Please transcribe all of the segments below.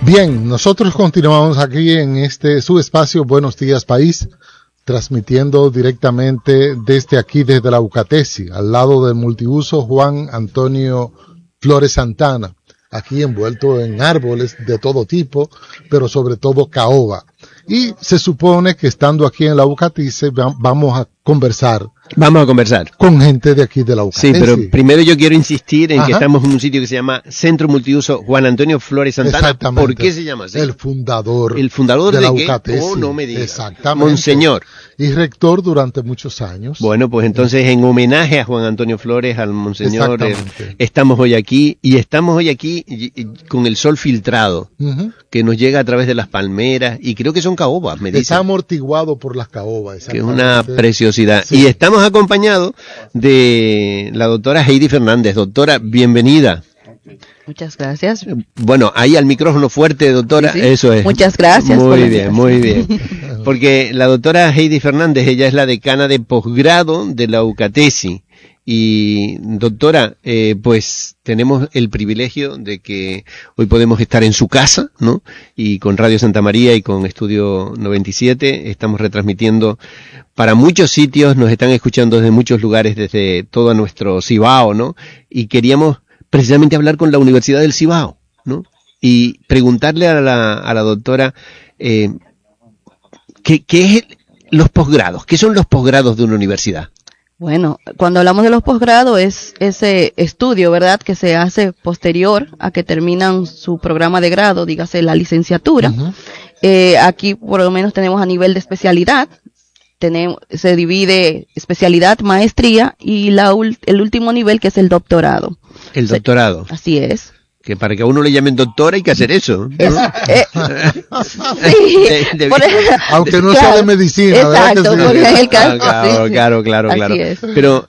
Bien, nosotros continuamos aquí en este su espacio Buenos Días País, transmitiendo directamente desde la UCATESI, al lado del multiuso Juan Antonio Flores Santana, aquí envuelto en árboles de todo tipo, pero sobre todo caoba. Y se supone que estando aquí en la UCATESI vamos a conversar. Vamos a conversar con gente de aquí de la UCATESI. Sí, pero primero yo quiero insistir en que estamos en un sitio que se llama Centro Multiuso Juan Antonio Flores Santana. ¿Por qué se llama así? El fundador de la qué? UCATESI. Oh, no me digas. Exactamente. Monseñor. Y rector durante muchos años. Bueno, pues entonces en homenaje a Juan Antonio Flores, al Monseñor, estamos hoy aquí con el sol filtrado, que nos llega a través de las palmeras, y creo que son caobas, me dicen. Está amortiguado por las caobas. Que es una preciosidad. Sí. Y estamos acompañados de la doctora Heidi Fernández. Doctora, bienvenida. Muchas gracias. Bueno, ahí al micrófono fuerte, doctora. Sí, sí. Eso es. Muchas gracias. Muy bien, muy bien. Porque la doctora Heidi Fernández, ella es la decana de posgrado de la UCATESI. Y doctora, pues tenemos el privilegio de que hoy podemos estar en su casa, ¿no? Y con Radio Santa María y con Estudio 97 estamos retransmitiendo para muchos sitios, nos están escuchando desde muchos lugares, desde todo nuestro Cibao, ¿no? Y queríamos precisamente hablar con la Universidad del Cibao, ¿no? Y preguntarle a la doctora, ¿qué es los posgrados? ¿Qué son los posgrados de una universidad? Bueno, cuando hablamos de los posgrados es ese estudio, ¿verdad?, que se hace posterior a que terminan su programa de grado, dígase la licenciatura. Aquí por lo menos tenemos a nivel de especialidad, se divide especialidad, maestría y el último nivel que es el doctorado. El doctorado. Así es. Que para que a uno le llamen doctora hay que hacer eso, ¿no? Sí. Aunque no sea de medicina. Exacto, porque en el caso. Claro. Así es. Pero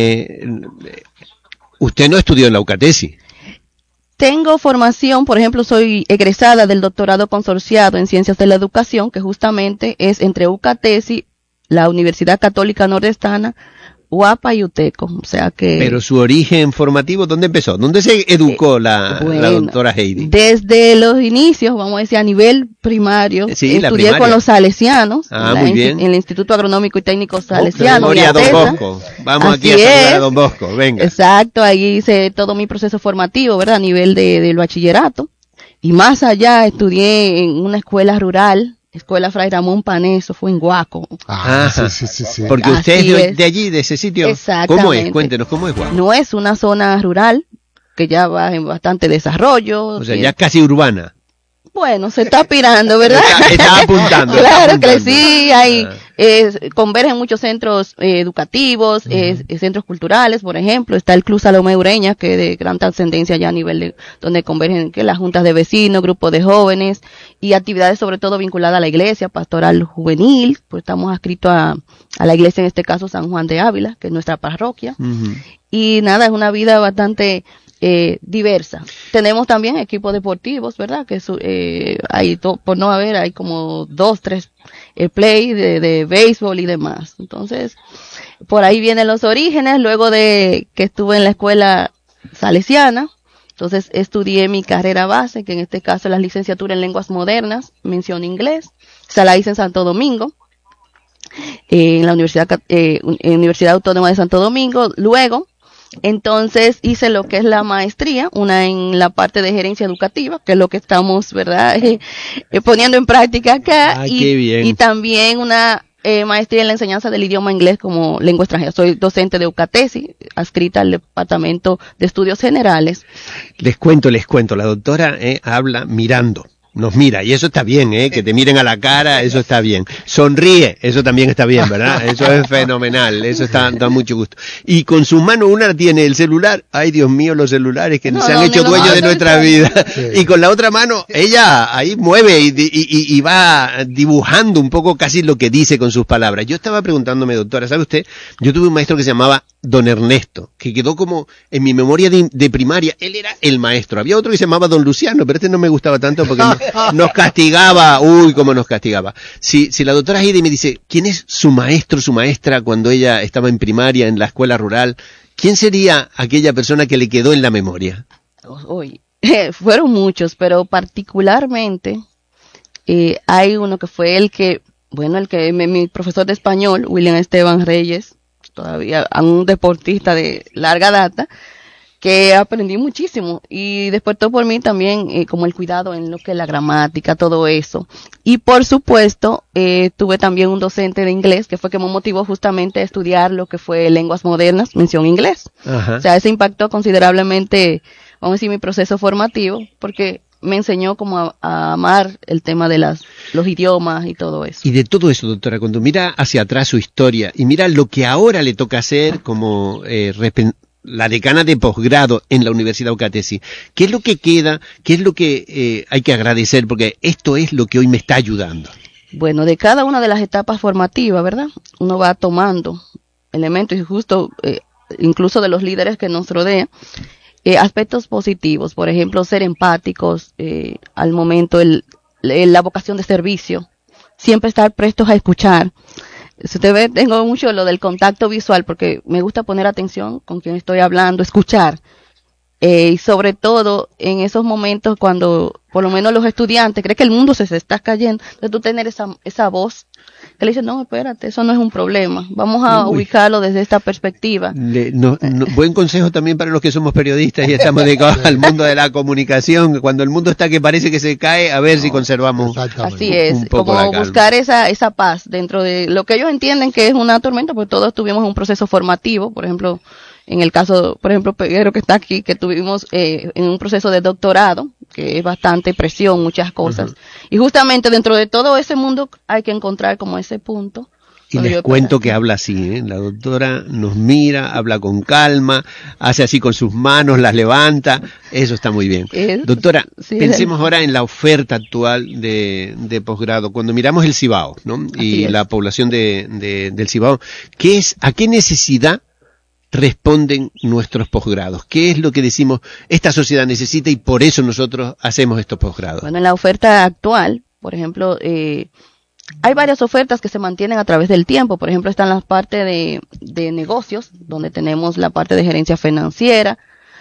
usted no estudió en la UCATESI. Tengo formación, por ejemplo, soy egresada del doctorado consorciado en Ciencias de la Educación, que justamente es entre UCATESI, la Universidad Católica Nordestana, UAPA y UTECO, o sea que... Pero su origen formativo, ¿dónde empezó? ¿Dónde se educó la doctora Heidi? Desde los inicios, vamos a decir, a nivel primario, estudié con los salesianos, en el Instituto Agronómico y Técnico Salesiano. Memoria Don Bosco. Vamos aquí a saludar a Don Bosco, venga. Exacto, ahí hice todo mi proceso formativo, ¿verdad? A nivel del bachillerato. Y más allá, estudié en una escuela rural, Escuela Fray Ramón Paneso, fue en Guaco. Sí. Porque usted es de allí, de ese sitio. Exactamente. ¿Cómo es? Cuéntenos, ¿cómo es Guaco? No es una zona rural, que ya va en bastante desarrollo. O sea, ya casi urbana. Bueno, se está aspirando, ¿verdad? Está apuntando. Claro que sí, hay, convergen muchos centros educativos, centros culturales, por ejemplo, está el Club Salomé Ureña, que es de gran trascendencia ya a nivel de, donde convergen que las juntas de vecinos, grupos de jóvenes, y actividades sobre todo vinculadas a la iglesia, pastoral juvenil, pues estamos adscritos a la iglesia, en este caso San Juan de Ávila, que es nuestra parroquia, y nada, es una vida bastante diversa. Tenemos también equipos deportivos, ¿verdad? Que hay por no haber, hay como 2, 3 play de béisbol y demás. Entonces, por ahí vienen los orígenes, luego de que estuve en la escuela salesiana. Entonces, estudié mi carrera base, que en este caso es la licenciatura en lenguas modernas, mención inglés. Se la hice en Santo Domingo, en la Universidad Autónoma de Santo Domingo. Luego, entonces hice lo que es la maestría, una en la parte de gerencia educativa, que es lo que estamos, ¿verdad? Poniendo en práctica acá. Y también una maestría en la enseñanza del idioma inglés como lengua extranjera. Soy docente de UCATESI, adscrita al Departamento de Estudios Generales. Les cuento, la doctora habla mirando. Nos mira, y eso está bien, que te miren a la cara, eso está bien. Sonríe, eso también está bien, ¿verdad? Eso es fenomenal, eso da mucho gusto. Y con su mano una tiene el celular, ay Dios mío, los celulares que se han hecho dueños de nuestra vida. Sí. Y con la otra mano, ella ahí mueve y va dibujando un poco casi lo que dice con sus palabras. Yo estaba preguntándome, doctora, ¿sabe usted? Yo tuve un maestro que se llamaba Don Ernesto, que quedó como en mi memoria de primaria, él era el maestro. Había otro que se llamaba Don Luciano, pero este no me gustaba tanto porque nos castigaba, cómo nos castigaba. Si la doctora Heidi me dice, ¿quién es su maestro, su maestra cuando ella estaba en primaria, en la escuela rural? ¿Quién sería aquella persona que le quedó en la memoria? Fueron muchos, pero particularmente hay uno que fue mi profesor de español, William Esteban Reyes, todavía un deportista de larga data, que aprendí muchísimo y despertó por mí también como el cuidado en lo que es la gramática, todo eso. Y por supuesto, tuve también un docente de inglés que fue que me motivó justamente a estudiar lo que fue lenguas modernas, mención inglés. Ajá. O sea, eso impactó considerablemente, vamos a decir, mi proceso formativo, porque me enseñó como a amar el tema de los idiomas y todo eso. Y de todo eso, doctora, cuando mira hacia atrás su historia y mira lo que ahora le toca hacer como la decana de posgrado en la Universidad UCATESI, ¿qué es lo que queda? ¿Qué es lo que hay que agradecer? Porque esto es lo que hoy me está ayudando. Bueno, de cada una de las etapas formativas, ¿verdad? Uno va tomando elementos y justo, incluso de los líderes que nos rodean, aspectos positivos, por ejemplo, ser empáticos al momento, la vocación de servicio, siempre estar prestos a escuchar. Si usted ve, tengo mucho lo del contacto visual porque me gusta poner atención con quien estoy hablando, escuchar. Y sobre todo en esos momentos cuando por lo menos los estudiantes creen que el mundo se está cayendo, entonces tú tener esa voz que le dice, no, espérate, eso no es un problema, vamos a ubicarlo desde esta perspectiva. Buen consejo también para los que somos periodistas y estamos dedicados al mundo de la comunicación, cuando el mundo está que parece que se cae, a ver si conservamos así es, un poco como la calma. Buscar esa paz dentro de lo que ellos entienden que es una tormenta, porque todos tuvimos un proceso formativo, por ejemplo, en el caso, por ejemplo, Peguero que está aquí, que tuvimos en un proceso de doctorado, que es bastante presión, muchas cosas. Y justamente dentro de todo ese mundo hay que encontrar como ese punto. Y les cuento que habla así, ¿eh? La doctora nos mira, habla con calma, hace así con sus manos, las levanta, eso está muy bien. Doctora, sí, pensemos ahora en la oferta actual de posgrado. Cuando miramos el Cibao, ¿no? Y la población del Cibao, ¿a qué necesidad responden nuestros posgrados? ¿Qué es lo que decimos esta sociedad necesita y por eso nosotros hacemos estos posgrados? Bueno, en la oferta actual, por ejemplo, hay varias ofertas que se mantienen a través del tiempo. Por ejemplo, están las partes de negocios, donde tenemos la parte de gerencia financiera,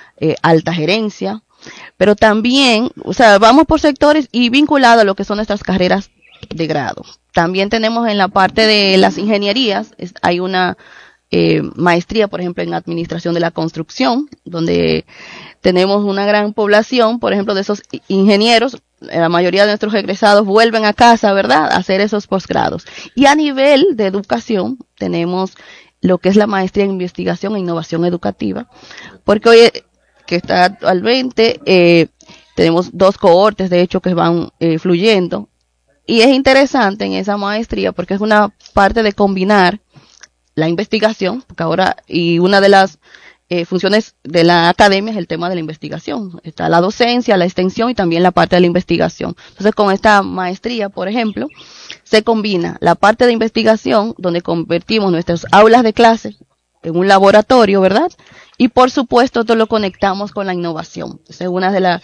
alta gerencia, pero también, o sea, vamos por sectores y vinculado a lo que son nuestras carreras de grado. También tenemos en la parte de las ingenierías, hay una maestría, por ejemplo, en administración de la construcción, donde tenemos una gran población, por ejemplo, de esos ingenieros. La mayoría de nuestros egresados vuelven a casa, ¿verdad?, a hacer esos posgrados. Y a nivel de educación, tenemos lo que es la maestría en investigación e innovación educativa, porque hoy, que está actualmente, tenemos 2 cohortes, de hecho, que van fluyendo. Y es interesante en esa maestría, porque es una parte de combinar la investigación, porque ahora, y una de las funciones de la academia es el tema de la investigación. Está la docencia, la extensión y también la parte de la investigación. Entonces, con esta maestría, por ejemplo, se combina la parte de investigación, donde convertimos nuestras aulas de clase en un laboratorio, ¿verdad? Y por supuesto, todo lo conectamos con la innovación. Esa es una de las,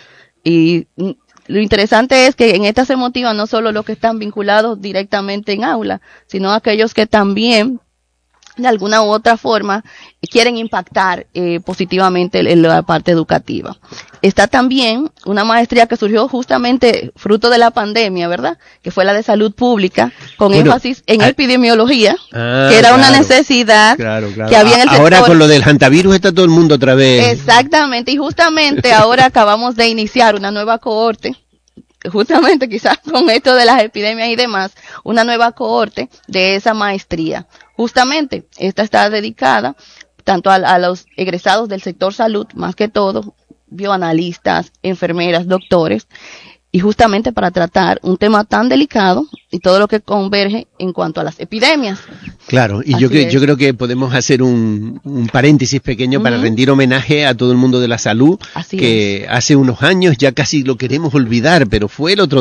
y lo interesante es que en esta se motivan no solo los que están vinculados directamente en aula, sino aquellos que también de alguna u otra forma quieren impactar positivamente en la parte educativa. Está también una maestría que surgió justamente fruto de la pandemia, ¿verdad?, que fue la de salud pública, con énfasis en epidemiología, que era una necesidad que había en el sector. Ahora con lo del hantavirus está todo el mundo otra vez. Exactamente, y justamente ahora acabamos de iniciar una nueva cohorte, justamente quizás con esto de las epidemias y demás, una nueva cohorte de esa maestría. Justamente, esta está dedicada tanto a los egresados del sector salud, más que todo, bioanalistas, enfermeras, doctores, y justamente para tratar un tema tan delicado y todo lo que converge en cuanto a las epidemias. Claro, y yo creo que podemos hacer un paréntesis pequeño para rendir homenaje a todo el mundo de la salud, que hace unos años ya casi lo queremos olvidar, pero fue el otro